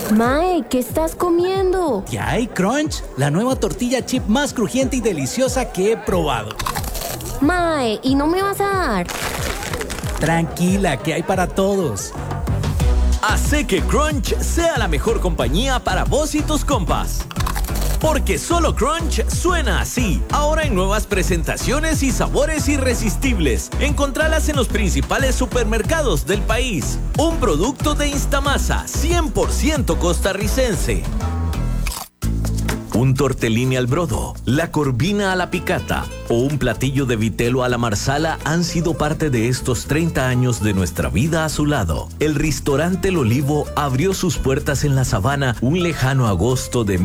Mae, ¿qué estás comiendo? TI Crunch, la nueva tortilla chip más crujiente y deliciosa que he probado. Mae, ¿y no me vas a dar? Tranquila, que hay para todos. Hace que Crunch sea la mejor compañía para vos y tus compas. Porque solo Crunch suena así. Ahora en nuevas presentaciones y sabores irresistibles. Encontralas en los principales supermercados del país. Un producto de Instamasa, 100% costarricense. Un tortellini al brodo, la corvina a la picata o un platillo de vitelo a la marsala han sido parte de estos 30 años de nuestra vida a su lado. El restaurante El Olivo abrió sus puertas en La Sabana un lejano agosto de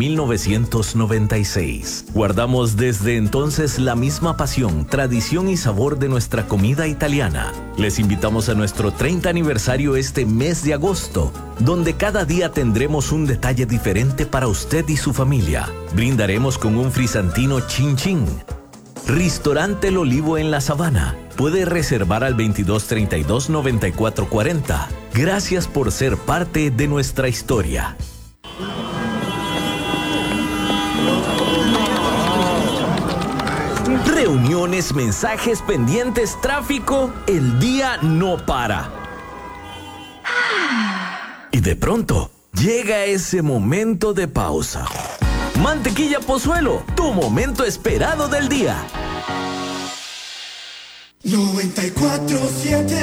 1996. Guardamos desde entonces la misma pasión, tradición y sabor de nuestra comida italiana. Les invitamos a nuestro 30 aniversario este mes de agosto, donde cada día tendremos un detalle diferente para usted y su familia. Brindaremos con un frisantino chin chin. Restaurante El Olivo en La Sabana. Puede reservar al 2232-9440. Gracias por ser parte de nuestra historia. Reuniones, mensajes, pendientes, tráfico. El día no para. Y de pronto, llega ese momento de pausa. Mantequilla Pozuelo, tu momento esperado del día. 94.7.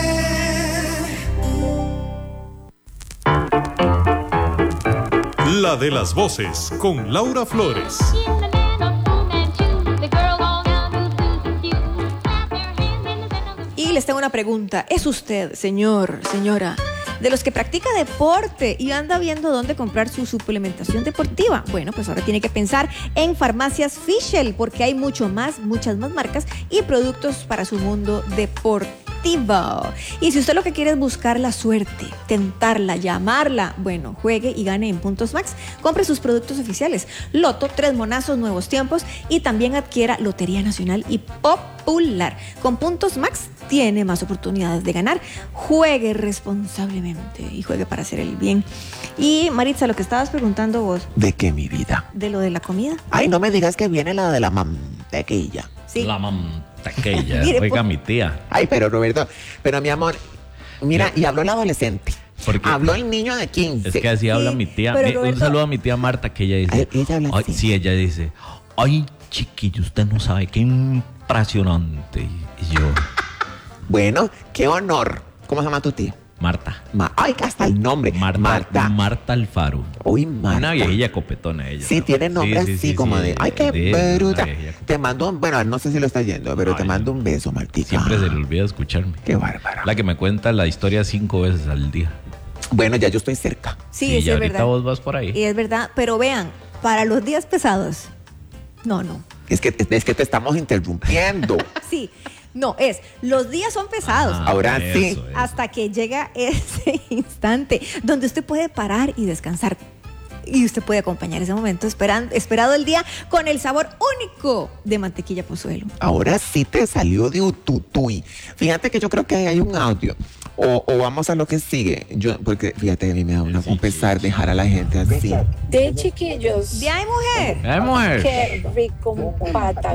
La de las voces, con Laura Flores. Y les tengo una pregunta. ¿Es usted, señor, señora, de los que practica deporte y anda viendo dónde comprar su suplementación deportiva? Bueno, pues ahora tiene que pensar en Farmacias Fischl, porque hay muchas más marcas y productos para su mundo deportivo. Y si usted lo que quiere es buscar la suerte, tentarla, llamarla, bueno, juegue y gane en Puntos Max. Compre sus productos oficiales: Loto, Tres Monazos, Nuevos Tiempos, y también adquiera Lotería Nacional y Popular. Con Puntos Max tiene más oportunidades de ganar. Juegue responsablemente y juegue para hacer el bien. Y Maritza, lo que estabas preguntando vos. ¿De qué, mi vida? De lo de la comida. Ay, no me digas que viene la de la mantequilla. Sí. La mantequilla. Mire, Oiga, mi tía. Ay, pero Roberto, pero mi amor, mira, y habló el adolescente. Porque habló el niño de 15. es que así habla mi tía. pero Un saludo a mi tía Marta, que ella dice. Ay, ella habla así. Sí, ella dice: ay, chiquillo, usted no sabe qué impresionante. Y yo, Bueno, qué honor. ¿Cómo se llama tu tía? Marta. Ay, que hasta el nombre. Marta Alfaro. Uy, Marta. Una viejilla copetona ella. Sí, tiene nombre así como de. Ay, qué bruta. Una viejilla Te mando un. Bueno, no sé si lo está yendo, pero Ay, te mando un beso, Martita. Siempre se le olvida escucharme. Qué bárbaro. La que me cuenta la historia 5 veces al día. Bueno, ya yo estoy cerca. Sí, y eso ya es ahorita verdad. vos vas por ahí. Y es verdad, pero vean, para los días pesados, no. Es que te estamos interrumpiendo. Sí, no, los días son pesados. Ahora sí. Eso. Hasta que llega ese instante donde usted puede parar y descansar. Y usted puede acompañar ese momento esperado el día con el sabor único de Mantequilla Pozuelo. Ahora sí te salió de ututuy. Fíjate que yo creo que hay un audio. O vamos a lo que sigue. Porque fíjate que a mí me da un pesar dejar a la gente así. De chiquillos. ¡De ay, mujer! ¡Ay, mujer! Qué rico pata.